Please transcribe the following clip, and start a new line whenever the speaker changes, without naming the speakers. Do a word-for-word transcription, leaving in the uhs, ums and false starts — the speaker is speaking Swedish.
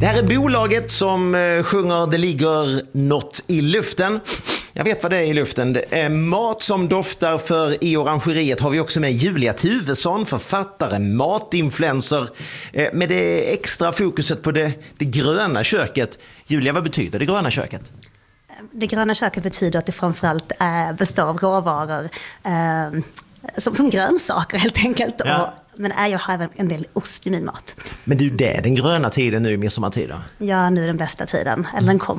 Det här är bolaget som eh, sjunger Det ligger något i luften. Jag vet vad det är i luften. Det är mat som doftar, för i orangeriet har vi också med Julia Tuvesson, författare, matinfluencer, eh, med det extra fokuset på det, det gröna köket. Julia, vad betyder det gröna köket?
Det gröna köket betyder att det framförallt är, består av råvaror eh, som, som grönsaker helt enkelt.
Ja.
Och, men är jag har även en del ost i min mat.
Men du, det är den gröna tiden nu i midsommartiden.
Ja, nu är den bästa tiden. Eller den kommer.